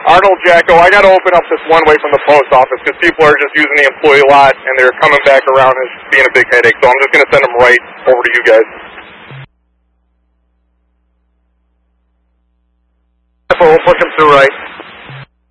Arnold Jacko, I got to open up this one way from the post office because people are just using the employee lot and they're coming back around and it's being a big headache. So I'm just going to send them right over to you guys. We'll push them through right.